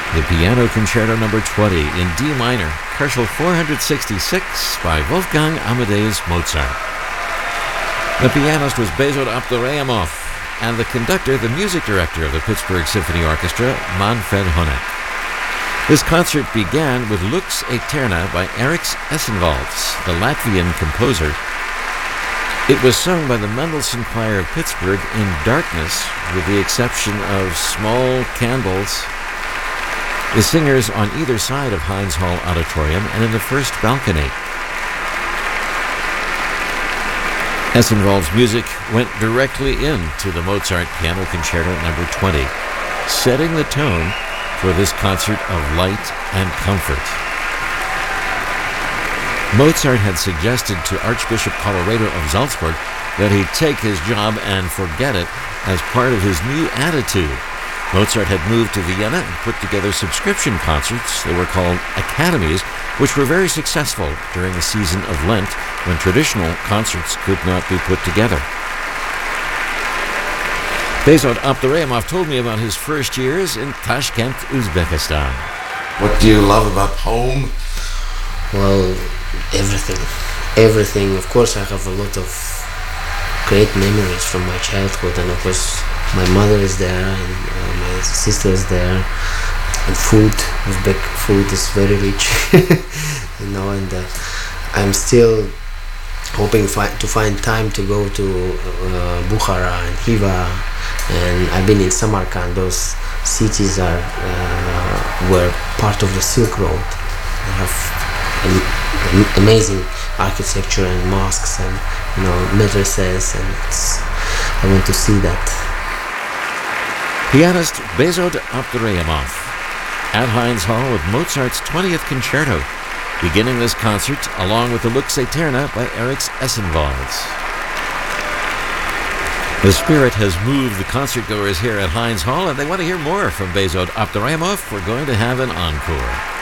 The Piano Concerto No. 20 in D minor, Koelschel 466 by Wolfgang Amadeus Mozart. The pianist was Bezod Abduraimov, and the conductor, the music director of the Pittsburgh Symphony Orchestra, Manfred Honeck. This concert began with Lux Aeterna by Eriks Essenvalds, the Latvian composer. It was sung by the Mendelssohn Choir of Pittsburgh in darkness, with the exception of small candles. The singers on either side of Heinz Hall Auditorium and in the first balcony. Essenwald's music went directly into the Mozart Piano Concerto No. 20, setting the tone for this concert of light and comfort. Mozart had suggested to Archbishop Colloredo of Salzburg that he take his job and forget it as part of his new attitude. Mozart had moved to Vienna and put together subscription concerts. They were called academies, which were very successful during the season of Lent, when traditional concerts could not be put together. Bezod Abduraimov told me about his first years in Tashkent, Uzbekistan. What do you love about home? Well, everything. Everything. Of course, I have a lot of great memories from my childhood, and of course, my mother is there, and my sister is there, and food, Uzbek food is very rich, and I'm still hoping to find time to go to Bukhara and Khiva, and I've been in Samarkand. Those cities were part of the Silk Road. They have amazing architecture and mosques and madrasas, and I want to see that. Pianist Bezod Abduraimov at Heinz Hall with Mozart's 20th Concerto, beginning this concert along with the Lux Aeterna by Eriks Essenvalds. The spirit has moved the concertgoers here at Heinz Hall, and they want to hear more from Bezod Abduraimov. We're going to have an encore.